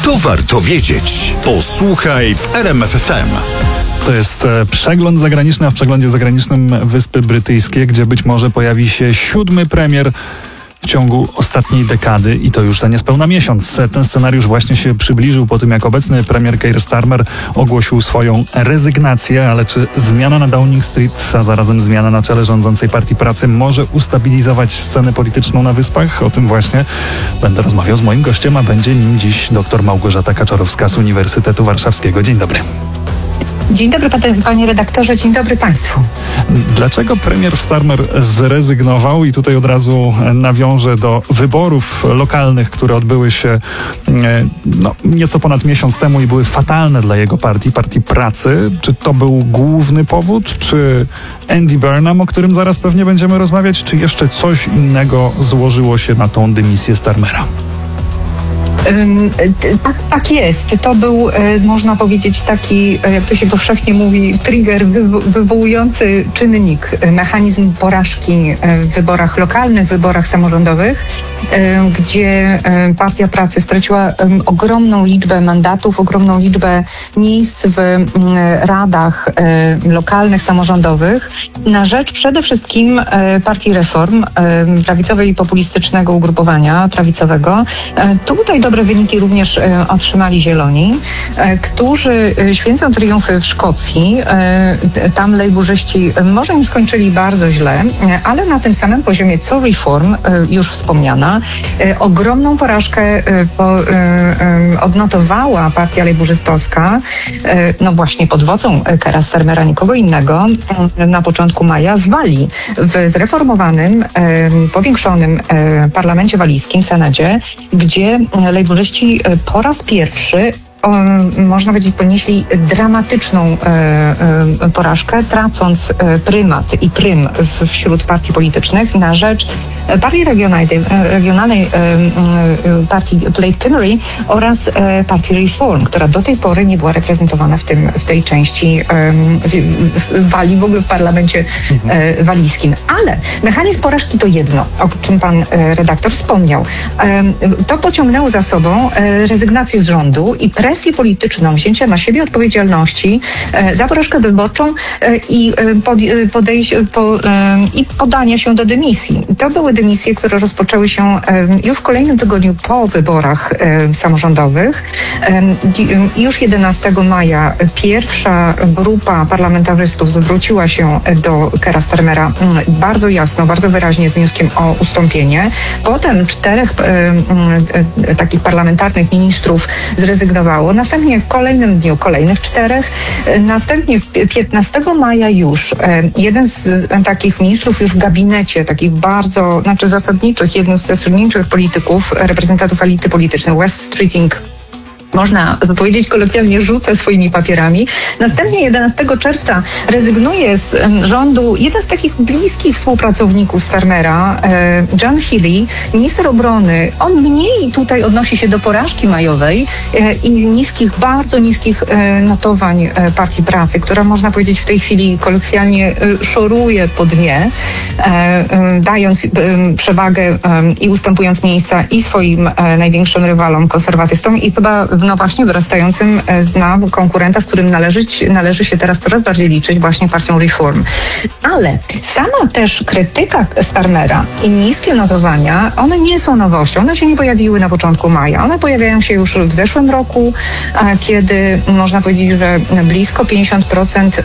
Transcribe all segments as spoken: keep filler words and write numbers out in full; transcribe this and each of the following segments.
To warto wiedzieć. Posłuchaj w R M F F M. To jest przegląd zagraniczny, a w przeglądzie zagranicznym Wyspy Brytyjskie, gdzie być może pojawi się siódmy premier w ciągu ostatniej dekady i to już za niespełna miesiąc. Ten scenariusz właśnie się przybliżył po tym, jak obecny premier Keir Starmer ogłosił swoją rezygnację, ale czy zmiana na Downing Street, a zarazem zmiana na czele rządzącej Partii Pracy może ustabilizować scenę polityczną na Wyspach? O tym właśnie będę rozmawiał z moim gościem, a będzie nim dziś dr Małgorzata Kaczorowska z Uniwersytetu Warszawskiego. Dzień dobry. Dzień dobry, panie redaktorze, dzień dobry państwu. Dlaczego premier Starmer zrezygnował? I tutaj od razu nawiążę do wyborów lokalnych, które odbyły się no, nieco ponad miesiąc temu i były fatalne dla jego partii, Partii Pracy. Czy to był główny powód? Czy Andy Burnham, o którym zaraz pewnie będziemy rozmawiać? Czy jeszcze coś innego złożyło się na tą dymisję Starmera? Tak, tak jest. To był, można powiedzieć, taki, jak to się powszechnie mówi, trigger wywołujący czynnik, mechanizm porażki w wyborach lokalnych, w wyborach samorządowych, gdzie Partia Pracy straciła ogromną liczbę mandatów, ogromną liczbę miejsc w radach lokalnych, samorządowych na rzecz przede wszystkim Partii Reform, prawicowej i populistycznego ugrupowania prawicowego. Tutaj dobre wyniki również otrzymali Zieloni, którzy święcą triumfy w Szkocji. Tam lejburzyści może nie skończyli bardzo źle, ale na tym samym poziomie co Reform, już wspomniana, ogromną porażkę odnotowała partia lejburzystowska, no właśnie pod wodzą Keira Starmera, nikogo innego, na początku maja w Walii, w zreformowanym, powiększonym parlamencie walijskim, Senacie, gdzie lejburzyści po raz pierwszy można powiedzieć, ponieśli dramatyczną e, e, porażkę, tracąc e, prymat i prym w, wśród partii politycznych na rzecz partii regionalnej, regionalnej e, e, partii Plaid Cymru oraz e, partii Reform, która do tej pory nie była reprezentowana w, tym, w tej części e, w Walii, w ogóle w parlamencie e, walijskim. Ale mechanizm porażki to jedno, o czym pan e, redaktor wspomniał. E, to pociągnęło za sobą e, rezygnację z rządu i presję polityczną, wzięcia na siebie odpowiedzialności e, za porażkę wyborczą e, i, pod, podejść, po, e, i podanie się do dymisji. To były dymisje, które rozpoczęły się e, już w kolejnym tygodniu po wyborach e, samorządowych. E, już jedenastego maja pierwsza grupa parlamentarzystów zwróciła się do Keira Starmera bardzo jasno, bardzo wyraźnie z wnioskiem o ustąpienie. Potem czterech e, e, takich parlamentarnych ministrów zrezygnowało. Następnie w kolejnym dniu kolejnych czterech. Następnie piętnastego maja już jeden z takich ministrów już w gabinecie, takich bardzo, znaczy zasadniczych, jeden z zasadniczych polityków, reprezentantów elity politycznej, West Streeting, można powiedzieć kolokwialnie, rzuca swoimi papierami. Następnie jedenastego czerwca rezygnuje z rządu jeden z takich bliskich współpracowników Starmera, John Healey, minister obrony. On mniej tutaj odnosi się do porażki majowej i niskich, bardzo niskich notowań Partii Pracy, która, można powiedzieć, w tej chwili kolokwialnie szoruje po dnie, dając przewagę i ustępując miejsca i swoim największym rywalom, konserwatystom, i chyba no właśnie wyrastającym z dna konkurenta, z którym należy, należy się teraz coraz bardziej liczyć, właśnie partią Reform. Ale sama też krytyka Starmera i niskie notowania, one nie są nowością. One się nie pojawiły na początku maja. One pojawiają się już w zeszłym roku, kiedy można powiedzieć, że blisko pięćdziesiąt procent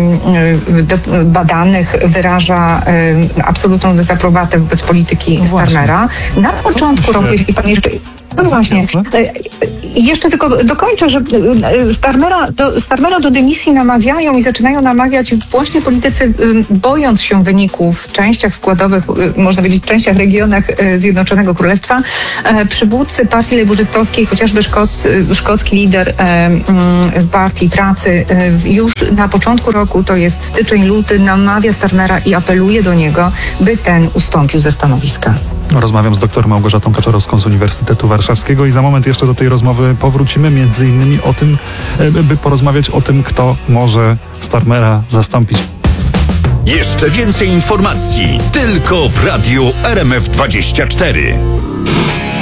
badanych wyraża absolutną dezaprobatę wobec polityki no Starmera. Na początku roku, jeśli pan jeszcze... No właśnie. I jeszcze tylko dokończę, że Starmera do, Starmera do dymisji namawiają i zaczynają namawiać właśnie politycy, bojąc się wyników w częściach składowych, można powiedzieć w częściach, regionach Zjednoczonego Królestwa. Przywódcy partii lejburzystowskiej, chociażby szkoc, szkocki lider Partii Pracy, już na początku roku, to jest styczeń, luty, namawia Starmera i apeluje do niego, by ten ustąpił ze stanowiska. Rozmawiam z dr Małgorzatą Kaczorowską z Uniwersytetu Warszawskiego i za moment jeszcze do tej rozmowy powrócimy, między innymi o tym, by porozmawiać o tym, kto może Starmera zastąpić. Jeszcze więcej informacji tylko w Radiu R M F dwadzieścia cztery.